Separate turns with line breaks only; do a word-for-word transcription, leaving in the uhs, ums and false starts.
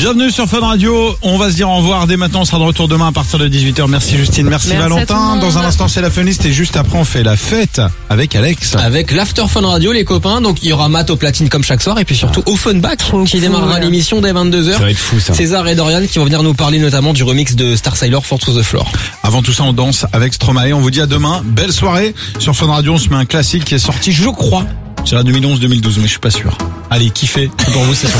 Bienvenue sur Fun Radio. On va se dire au revoir dès maintenant. On sera de retour demain à partir de dix-huit heures. Merci Justine, merci,
merci
Valentin. Dans un instant, c'est la Funlist et juste après, on fait la fête avec Alex.
Avec l'After Fun Radio, les copains. Donc, il y aura Matt au platine comme chaque soir et puis surtout au Funback qui démarrera
ouais.
l'émission dès vingt-deux heures.
Ça va être fou, ça.
César et Dorian qui vont venir nous parler notamment du remix de Star Sailor Four to the Floor.
Avant tout ça, on danse avec Stromae. On vous dit à demain. Belle soirée. Sur Fun Radio, on se met un classique qui est sorti, je crois, c'est la deux mille onze deux mille douze, mais je suis pas sûr. Allez, kiffez. Pour vous, c'est sûr.